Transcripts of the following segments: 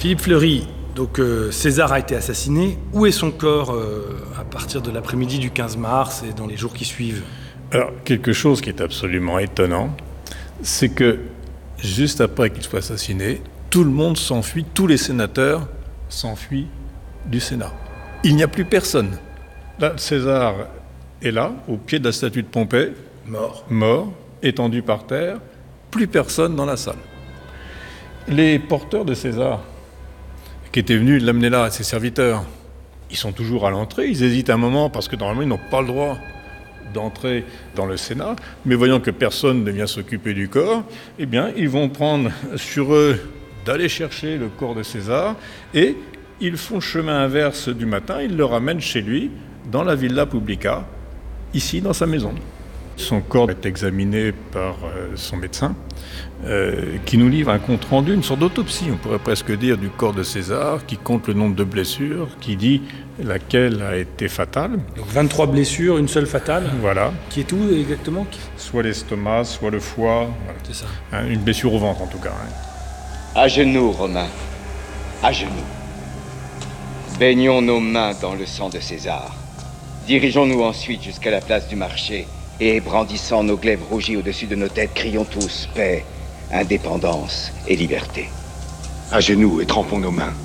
Philippe Fleury, donc César a été assassiné. Où est son corps à partir de l'après-midi du 15 mars et dans les jours qui suivent ? Alors, quelque chose qui est absolument étonnant, c'est que juste après qu'il soit assassiné, tout le monde s'enfuit, tous les sénateurs s'enfuient du Sénat. Il n'y a plus personne. Là, César est là, au pied de la statue de Pompée, mort, étendu par terre, plus personne dans la salle. Les porteurs de César, qui étaient venus l'amener là, ses serviteurs, ils sont toujours à l'entrée, ils hésitent un moment parce que normalement ils n'ont pas le droit d'entrer dans le Sénat, mais voyant que personne ne vient s'occuper du corps, eh bien ils vont prendre sur eux d'aller chercher le corps de César et ils font chemin inverse du matin, ils le ramènent chez lui, dans la Villa Publica, ici dans sa maison. Son corps est examiné par son médecin, qui nous livre un compte-rendu, une sorte d'autopsie, on pourrait presque dire, du corps de César, qui compte le nombre de blessures, qui dit laquelle a été fatale. Donc 23 blessures, une seule fatale. Voilà. Qui est où exactement ? Soit l'estomac, soit le foie. Voilà. C'est ça. Une blessure au ventre en tout cas. À genoux, Romains. À genoux. Baignons nos mains dans le sang de César. Dirigeons-nous ensuite jusqu'à la place du marché et, brandissant nos glaives rougies au-dessus de nos têtes, crions tous paix, indépendance et liberté. À genoux et trempons nos mains.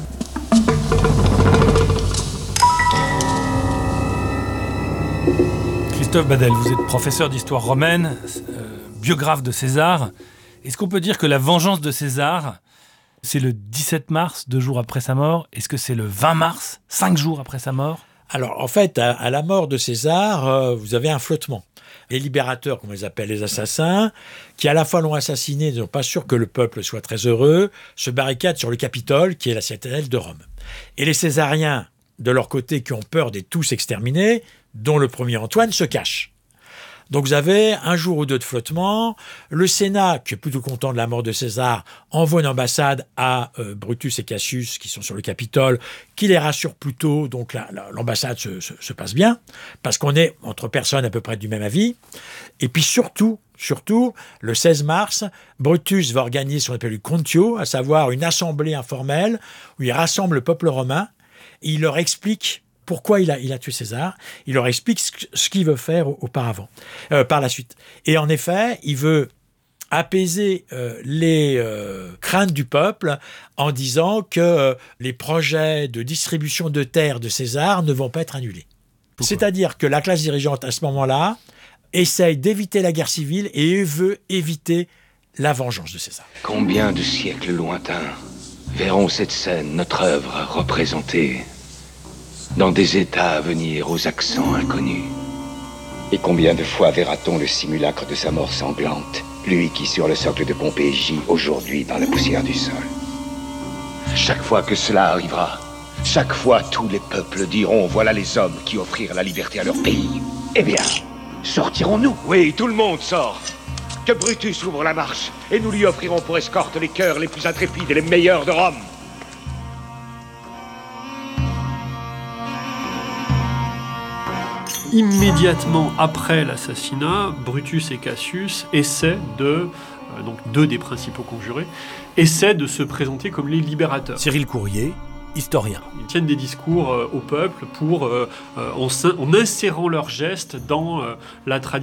Christophe Badel, vous êtes professeur d'histoire romaine, biographe de César. Est-ce qu'on peut dire que la vengeance de César, c'est le 17 mars, 2 jours après sa mort ? Est-ce que c'est le 20 mars, 5 jours après sa mort ? Alors, en fait, à la mort de César, vous avez un flottement. Les libérateurs, comme on les appelle, les assassins, qui à la fois l'ont assassiné, ne sont pas sûrs que le peuple soit très heureux, se barricadent sur le Capitole, qui est la citadelle de Rome. Et les Césariens, de leur côté, qui ont peur d'être tous exterminés, dont le premier Antoine, se cachent. Donc vous avez un jour ou deux de flottement. Le Sénat, qui est plutôt content de la mort de César, envoie une ambassade à Brutus et Cassius, qui sont sur le Capitole, qui les rassure plutôt. Donc l'ambassade se passe bien, parce qu'on est entre personnes à peu près du même avis. Et puis surtout, le 16 mars, Brutus va organiser ce qu'on appelle le Contio, à savoir une assemblée informelle, où il rassemble le peuple romain, et il leur explique pourquoi il a tué César. Il leur explique ce qu'il veut faire par la suite. Et en effet, il veut apaiser les craintes du peuple en disant que les projets de distribution de terres de César ne vont pas être annulés. Pourquoi ? C'est-à-dire que la classe dirigeante, à ce moment-là, essaye d'éviter la guerre civile et veut éviter la vengeance de César. Combien de siècles lointains verront cette scène, notre œuvre, représentée dans des états à venir aux accents inconnus? Et combien de fois verra-t-on le simulacre de sa mort sanglante, lui qui sur le socle de Pompée gît aujourd'hui dans la poussière du sol? Chaque fois que cela arrivera, chaque fois tous les peuples diront: voilà les hommes qui offrirent la liberté à leur pays. Eh bien, sortirons-nous? Oui, tout le monde sort. Que Brutus ouvre la marche, et nous lui offrirons pour escorte les cœurs les plus intrépides et les meilleurs de Rome. Immédiatement après l'assassinat, Brutus et Cassius essaient donc deux des principaux conjurés, essaient de se présenter comme les libérateurs. Cyril Courrier, historien. Ils tiennent des discours au peuple en insérant leurs gestes dans la tradition